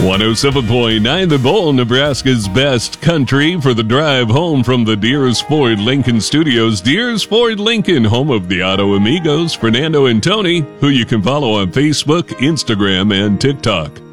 107.9 The Bull, Nebraska's best country, for the drive home from the Deers Ford Lincoln Studios. Deers Ford Lincoln, home of the Auto Amigos, Fernando and Tony, who you can follow on Facebook, Instagram, and TikTok.